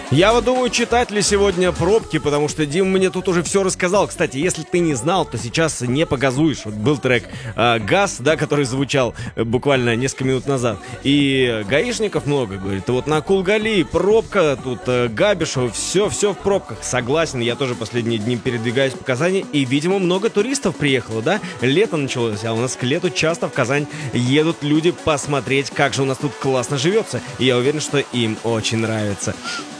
Я вот думаю, читать ли сегодня пробки, потому что Дима мне тут уже все рассказал. Кстати, если ты не знал, то сейчас не погазуешь. Вот был трек «Газ», да, который звучал буквально несколько минут назад. И гаишников много, говорит. Вот на Кулгали пробка, тут Габишево, все в пробках. Согласен, я тоже последние дни передвигаюсь по Казани. И, видимо, много туристов приехало, да? Лето началось, а у нас к лету часто в Казань едут люди посмотреть, как же у нас тут классно живется. И я уверен, что им очень нравится.